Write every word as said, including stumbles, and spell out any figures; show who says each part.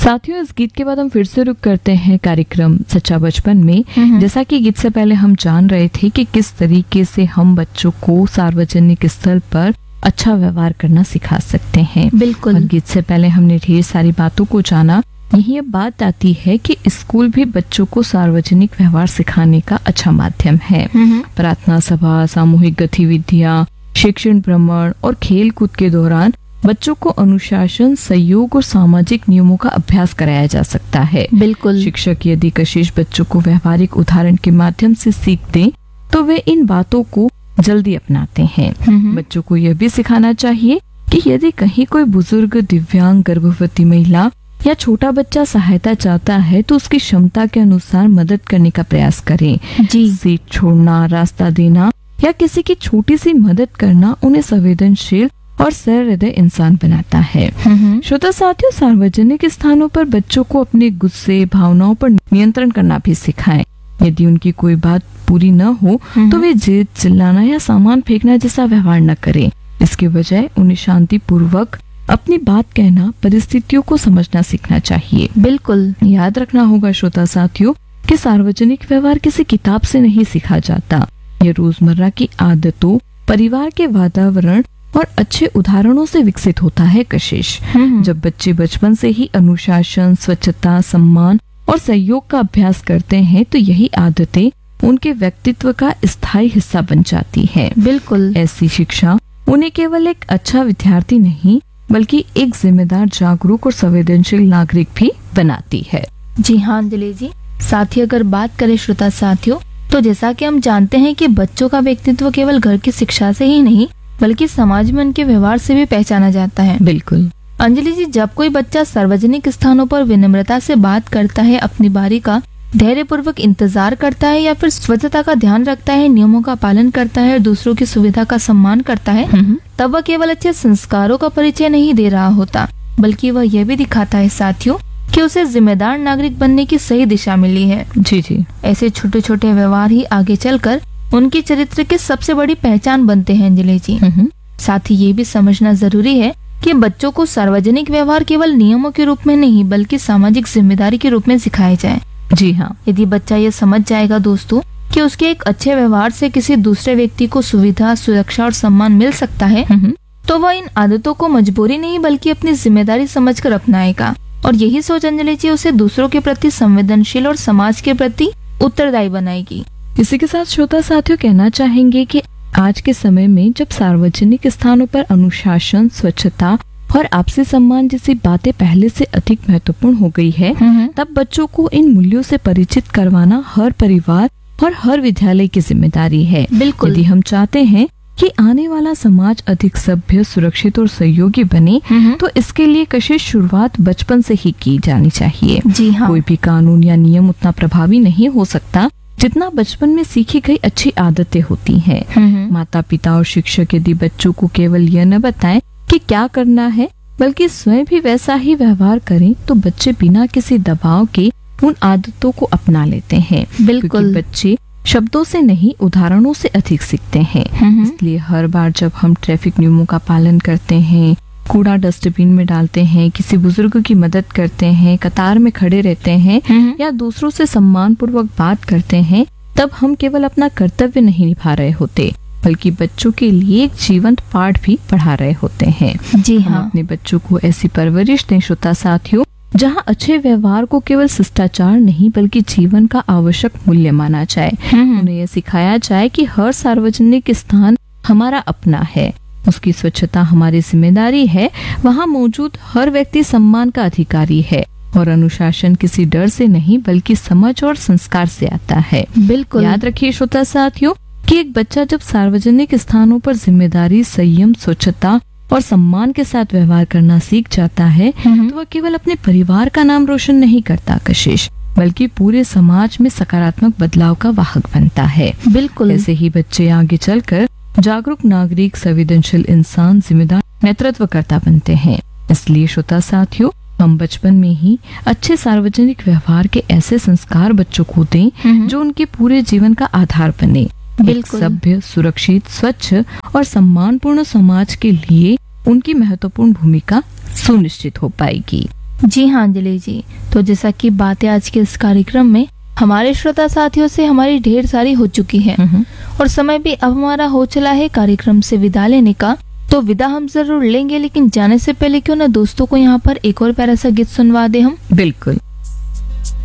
Speaker 1: साथियों, इस गीत के बाद हम फिर से रुक करते हैं कार्यक्रम सच्चा बचपन में। जैसा कि गीत से पहले हम जान रहे थे कि किस तरीके से हम बच्चों को सार्वजनिक स्थल पर अच्छा व्यवहार करना सिखा सकते हैं।
Speaker 2: बिल्कुल।
Speaker 1: और गीत से पहले हमने ढेर सारी बातों को जाना। यही अब बात आती है कि स्कूल भी बच्चों को सार्वजनिक व्यवहार सिखाने का अच्छा माध्यम है। प्रार्थना सभा, सामूहिक गतिविधियां, शिक्षण भ्रमण और खेल कूद के दौरान बच्चों को अनुशासन, सहयोग और सामाजिक नियमों का अभ्यास कराया जा सकता है।
Speaker 2: बिल्कुल।
Speaker 1: शिक्षक यदि कशिश बच्चों को व्यवहारिक उदाहरण के माध्यम से सीख दें तो वे इन बातों को जल्दी अपनाते हैं। बच्चों को यह भी सिखाना चाहिए कि यदि कहीं कोई बुजुर्ग, दिव्यांग, गर्भवती महिला या छोटा बच्चा सहायता चाहता है तो उसकी क्षमता के अनुसार मदद करने का प्रयास करें।
Speaker 2: जी।
Speaker 1: सीट छोड़ना, रास्ता देना या किसी की छोटी सी मदद करना उन्हें संवेदनशील और सहृदय इंसान बनाता है। श्रोता साथियों, सार्वजनिक स्थानों पर बच्चों को अपने गुस्से, भावनाओं पर नियंत्रण करना भी सिखाएं। यदि उनकी कोई बात पूरी न हो तो वे जिद, चिल्लाना या सामान फेंकना जैसा व्यवहार न करें। इसके बजाय उन्हें शांति पूर्वक अपनी बात कहना, परिस्थितियों को समझना सीखना चाहिए।
Speaker 2: बिल्कुल।
Speaker 1: याद रखना होगा श्रोता साथियों कि सार्वजनिक व्यवहार किसी किताब से नहीं सीखा जाता। ये रोजमर्रा की आदतों, परिवार के वातावरण और अच्छे उदाहरणों से विकसित होता है। कशिश जब बच्चे बचपन से ही अनुशासन, स्वच्छता, सम्मान और सहयोग का अभ्यास करते हैं तो यही आदतें उनके व्यक्तित्व का स्थायी हिस्सा बन जाती है।
Speaker 2: बिल्कुल।
Speaker 1: ऐसी शिक्षा उन्हें केवल एक अच्छा विद्यार्थी नहीं बल्कि एक जिम्मेदार, जागरूक और संवेदनशील नागरिक भी बनाती है।
Speaker 2: जी हाँ अंजलि जी। साथ ही अगर बात करें श्रोता साथियों, तो जैसा कि हम जानते हैं कि बच्चों का व्यक्तित्व केवल घर की शिक्षा से ही नहीं बल्कि समाज में उनके व्यवहार से भी पहचाना जाता है।
Speaker 1: बिल्कुल।
Speaker 2: अंजलि जी, जब कोई बच्चा सार्वजनिक स्थानों पर विनम्रता से बात करता है, अपनी बारी का धैर्य पूर्वक इंतजार करता है या फिर स्वच्छता का ध्यान रखता है, नियमों का पालन करता है और दूसरों की सुविधा का सम्मान करता है, तब वह केवल अच्छे संस्कारों का परिचय नहीं दे रहा होता बल्कि वह यह भी दिखाता है साथियों कि उसे जिम्मेदार नागरिक बनने की सही दिशा मिली है।
Speaker 1: जी जी।
Speaker 2: ऐसे छोटे छोटे व्यवहार ही आगे चलकर उनकी चरित्र की सबसे बड़ी पहचान बनते हैं अंजलि जी। साथ ही ये भी समझना जरूरी है कि बच्चों को सार्वजनिक व्यवहार केवल नियमों के रूप में नहीं बल्कि सामाजिक जिम्मेदारी के रूप में सिखाया जाए।
Speaker 1: जी हाँ।
Speaker 2: यदि बच्चा ये समझ जाएगा दोस्तों कि उसके एक अच्छे व्यवहार से किसी दूसरे व्यक्ति को सुविधा, सुरक्षा और सम्मान मिल सकता है, तो वह इन आदतों को मजबूरी नहीं बल्कि अपनी जिम्मेदारी समझकर अपनाएगा। और यही सोच अंजलि जी उसे दूसरों के प्रति संवेदनशील और समाज के प्रति उत्तरदायी बनाएगी।
Speaker 1: इसी के साथ श्रोता साथियों कहना चाहेंगे कि आज के समय में जब सार्वजनिक स्थानों पर अनुशासन, स्वच्छता और आपसी सम्मान जैसी बातें पहले से अधिक महत्वपूर्ण हो गई है, तब बच्चों को इन मूल्यों से परिचित करवाना हर परिवार और हर विद्यालय की जिम्मेदारी है।
Speaker 2: बिल्कुल।
Speaker 1: यदि हम चाहते हैं कि आने वाला समाज अधिक सभ्य, सुरक्षित और सहयोगी बने तो इसके लिए कशिश शुरुआत बचपन से ही की जानी चाहिए।
Speaker 2: जी हाँ।
Speaker 1: कोई भी कानून या नियम उतना प्रभावी नहीं हो सकता जितना बचपन में सीखी गई अच्छी आदतें होती हैं। माता पिता और शिक्षक यदि बच्चों को केवल यह न बताएं कि क्या करना है बल्कि स्वयं भी वैसा ही व्यवहार करें तो बच्चे बिना किसी दबाव के उन आदतों को अपना लेते हैं।
Speaker 2: बिल्कुल।
Speaker 1: क्योंकि बच्चे शब्दों से नहीं उदाहरणों से अधिक सीखते हैं। इसलिए हर बार जब हम ट्रैफिक नियमों का पालन करते हैं, कूड़ा डस्टबिन में डालते हैं, किसी बुजुर्ग की मदद करते हैं, कतार में खड़े रहते हैं या दूसरों से सम्मान पूर्वक बात करते हैं, तब हम केवल अपना कर्तव्य नहीं निभा रहे होते बल्कि बच्चों के लिए एक जीवंत पाठ भी पढ़ा रहे होते हैं।
Speaker 2: जी हाँ।
Speaker 1: हम अपने बच्चों को ऐसी परवरिश दें श्रोता साथियों जहाँ अच्छे व्यवहार को केवल शिष्टाचार नहीं बल्कि जीवन का आवश्यक मूल्य माना जाए। उन्हें यह सिखाया जाए कि हर सार्वजनिक स्थान हमारा अपना है, उसकी स्वच्छता हमारी जिम्मेदारी है, वहाँ मौजूद हर व्यक्ति सम्मान का अधिकारी है और अनुशासन किसी डर से नहीं बल्कि समझ और संस्कार से आता है।
Speaker 2: बिल्कुल।
Speaker 1: याद रखिए श्रोता साथियों कि एक बच्चा जब सार्वजनिक स्थानों पर जिम्मेदारी, संयम, स्वच्छता और सम्मान के साथ व्यवहार करना सीख जाता है तो वह केवल अपने परिवार का नाम रोशन नहीं करता कशिश बल्कि पूरे समाज में सकारात्मक बदलाव का वाहक बनता है।
Speaker 2: बिल्कुल।
Speaker 1: ऐसे ही बच्चे आगे चलकर जागरूक नागरिक, संवेदनशील इंसान, जिम्मेदार नेतृत्वकर्ता बनते हैं। इसलिए श्रोता साथियों हम बचपन में ही अच्छे सार्वजनिक व्यवहार के ऐसे संस्कार बच्चों को दें जो उनके पूरे जीवन का आधार बने। एक सभ्य, सुरक्षित, स्वच्छ और सम्मानपूर्ण समाज के लिए उनकी महत्वपूर्ण भूमिका सुनिश्चित हो पाएगी।
Speaker 2: जी हाँ अंजलि जी, तो जैसा कि बातें आज के इस कार्यक्रम में हमारे श्रोता साथियों से हमारी ढेर सारी हो चुकी है और समय भी अब हमारा हो चला है कार्यक्रम से विदा लेने का। तो विदा हम जरूर लेंगे, लेकिन जाने से पहले क्यों ना दोस्तों को यहाँ पर एक और प्यारा सा गीत सुनवा दे हम।
Speaker 1: बिल्कुल।